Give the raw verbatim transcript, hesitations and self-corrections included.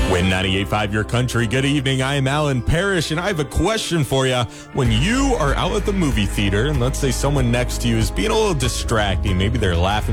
Win ninety-eight point five Your Country. Good evening. I am Alan Parrish, and I have a question for you. When you are out at the movie theater, and let's say someone next to you is being a little distracting, maybe they're laughing